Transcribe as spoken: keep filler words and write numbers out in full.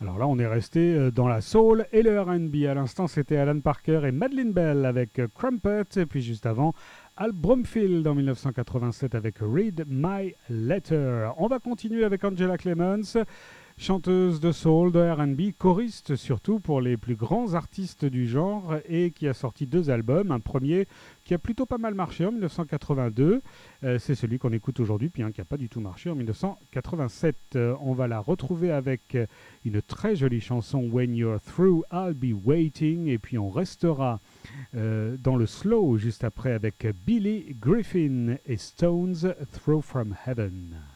Alors là, on est resté dans la soul et le R and B. À l'instant, c'était Alan Parker et Madeleine Bell avec Crumpet. Et puis juste avant, Al Bromfield en dix-neuf cent quatre-vingt-sept avec Read My Letter. On va continuer avec Angela Clemens, chanteuse de soul, de R and B, choriste surtout pour les plus grands artistes du genre et qui a sorti deux albums. Un premier qui a plutôt pas mal marché en dix-neuf cent quatre-vingt-deux. Euh, c'est celui qu'on écoute aujourd'hui, puis un qui n'a pas du tout marché en dix-neuf cent quatre-vingt-sept. Euh, on va la retrouver avec une très jolie chanson When You're Through, I'll Be Waiting. Et puis on restera euh, dans le slow juste après avec Billy Griffin et Stones Throw From Heaven.